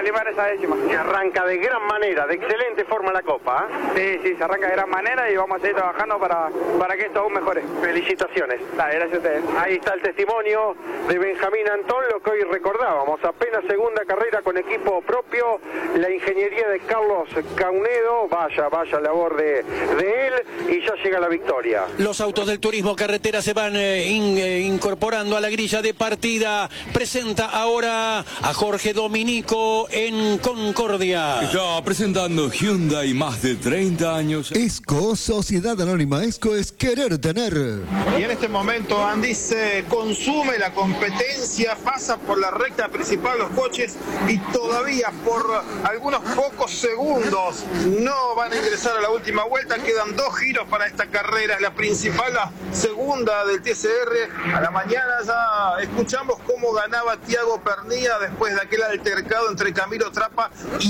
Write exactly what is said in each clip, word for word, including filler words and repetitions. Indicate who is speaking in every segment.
Speaker 1: participar en esa décima.
Speaker 2: Se arranca de gran manera, de excelente forma la Copa.
Speaker 1: ¿eh? Sí, sí, se arranca de gran manera y vamos a seguir trabajando para, para que esto aún mejore.
Speaker 2: Felicitaciones.
Speaker 1: Dale, gracias a ustedes.
Speaker 2: Ahí está el testimonio de Benjamín Antón, lo que hoy recordábamos. Apenas segunda carrera con equipo propio, la ingeniería de Carlos Caunedo. Vaya, vaya labor de, de él y ya llega la victoria.
Speaker 3: Los autos del turismo carretera se van eh, in, eh, incorporando a la grilla de partida. Presenta ahora a Jorge Dominico en Concordia.
Speaker 4: Está presentando Hyundai, más de treinta años.
Speaker 5: ESCO, Sociedad Anónima ESCO es querer tener.
Speaker 6: Y en este momento Andy se consume la competencia, pasa por la recta principal los coches y todavía por algunos pocos segundos no van a ingresar a la última vuelta. Quedan dos giros para esta carrera, la principal, la segunda del T C R. A la mañana ya escuchamos cómo ganaba Tiago Pernía después de aquel altercado entre Camilo Trapa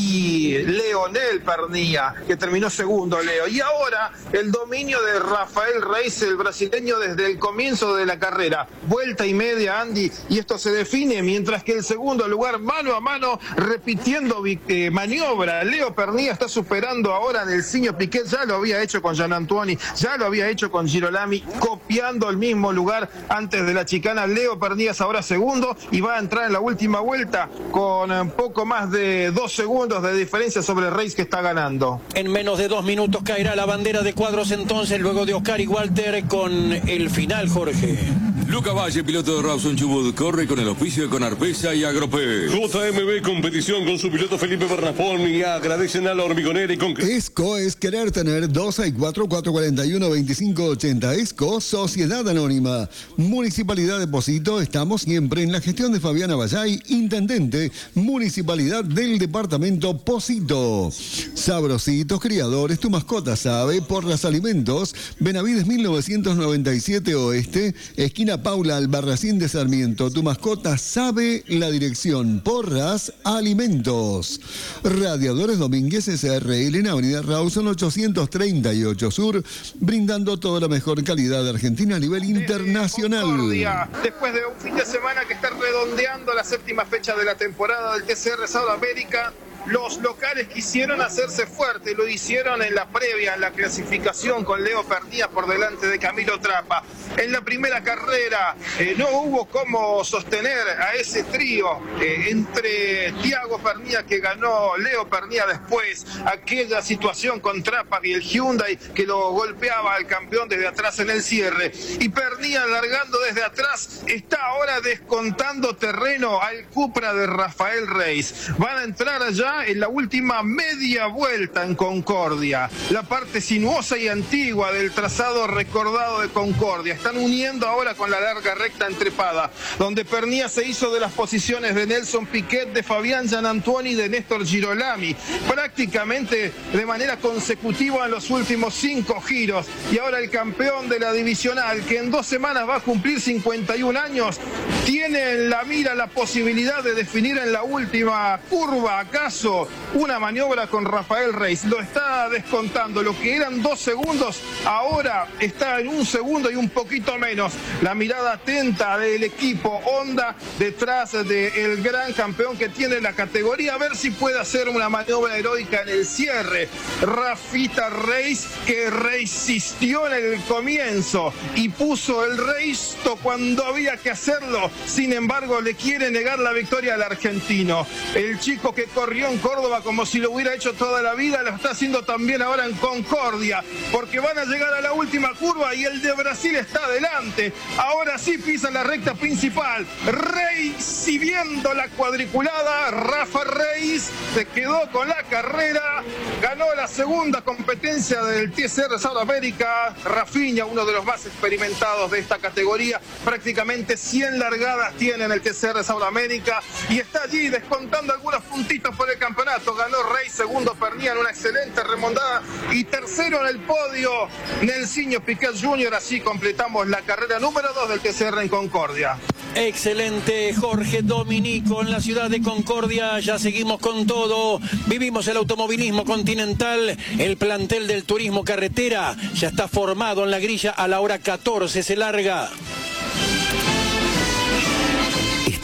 Speaker 6: y Leonel Pernía, que terminó segundo Leo. Y ahora el dominio de Rafael Reis, el brasileño, desde el comienzo de la carrera. Vuelta y media, Andy, y esto se define, mientras que el segundo lugar, mano a mano, repitiendo eh, maniobra. Leo Pernía está superando ahora a Nelsinho Piquet, ya lo había hecho con Gian Antuoni, ya lo había hecho con Girolami, copiando el mismo lugar antes de la chicana. Leo Pernía es ahora segundo y va a entrar en la última vuelta con un poco más de dos segundos de diferencia sobre Reis, que está ganando.
Speaker 3: En menos de dos minutos caerá la bandera de cuadros entonces, luego de Oscar y Walter con el final, Jorge.
Speaker 4: Luca Valle, piloto de Rawson Chubut, corre con el auspicio de Conarpesa y Agropé.
Speaker 7: J M B Competición con su piloto Felipe Bernafón y agradecen a la Hormigonera y con...
Speaker 5: ESCO es querer tener. Dos seis cuatro, cuatro cuatro uno, dos cinco ocho cero. ESCO, Sociedad Anónima. Municipalidad de Pocito, estamos siempre en la gestión de Fabiana Vallay, intendente, Municipalidad del Departamento Pocito. Sabrositos Criadores, tu mascota sabe. Porras Alimentos, Benavides mil novecientos noventa y siete Oeste, esquina Paula Albarracín de Sarmiento. Tu mascota sabe la dirección. Porras Alimentos. Radiadores Domínguez S R L en Avenida Rawson ochocientos treinta y ocho Sur, brindando toda la mejor calidad de Argentina a nivel internacional.
Speaker 6: Concordia, después de un fin de semana que está redondeando la séptima fecha de la temporada del T C R Sudamérica, los locales quisieron hacerse fuertes, lo hicieron en la previa, en la clasificación, con Leo Pernía por delante de Camilo Trapa. En la primera carrera eh, no hubo cómo sostener a ese trío eh, entre Tiago Pernía, que ganó, Leo Pernía después, aquella situación con Trapa y el Hyundai que lo golpeaba al campeón desde atrás en el cierre. Y Pernía, largando desde atrás, está ahora descontando terreno al Cupra de Rafael Reis. Van a entrar allá en la última media vuelta en Concordia, la parte sinuosa y antigua del trazado recordado de Concordia. Están uniendo ahora con la larga recta entrepada, donde Pernía se hizo de las posiciones de Nelson Piquet, de Fabián Gian Antuoni y de Néstor Girolami, prácticamente de manera consecutiva en los últimos cinco giros. Y ahora el campeón de la divisional, que en dos semanas va a cumplir cincuenta y un años, tiene en la mira la posibilidad de definir en la última curva, acaso, una maniobra con Rafael Reis. Lo está descontando, lo que eran dos segundos, ahora está en un segundo y un poquito menos. La mirada atenta del equipo Honda detrás del gran campeón que tiene la categoría, a ver si puede hacer una maniobra heroica en el cierre. Rafita Reis, que resistió en el comienzo y puso el resto cuando había que hacerlo, sin embargo le quiere negar la victoria al argentino. El chico que corrió en Córdoba como si lo hubiera hecho toda la vida, lo está haciendo también ahora en Concordia, porque van a llegar a la última curva y el de Brasil está adelante. Ahora sí pisan la recta principal. Reis, siguiendo la cuadriculada, Rafa Reis se quedó con la carrera, ganó la segunda competencia del T C R Sudamérica. Rafinha, uno de los más experimentados de esta categoría, prácticamente cien largadas tiene en el T C R Sudamérica y está allí descontando algunos puntitos por el campeonato. Ganó Reis, segundo Pernía en una excelente remontada y tercero en el podio Nelsinho Piquet junior Así completamos la carrera número dos del T C R en Concordia.
Speaker 3: Excelente, Jorge Dominico en la ciudad de Concordia. Ya seguimos con todo. Vivimos el automovilismo continental. El plantel del turismo carretera ya está formado en la grilla. A la hora catorce se larga.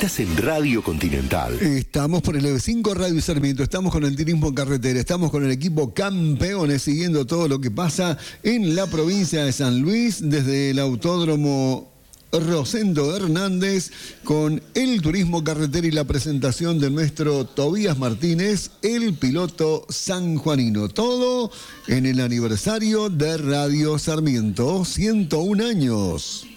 Speaker 8: Estás en Radio Continental.
Speaker 5: Estamos por el E V cinco Radio Sarmiento, estamos con el turismo en carretera, estamos con el equipo Campeones siguiendo todo lo que pasa en la provincia de San Luis desde el Autódromo Rosendo Hernández con el turismo carretera y la presentación de nuestro Tobías Martínez, el piloto sanjuanino. Todo en el aniversario de Radio Sarmiento, ciento un años.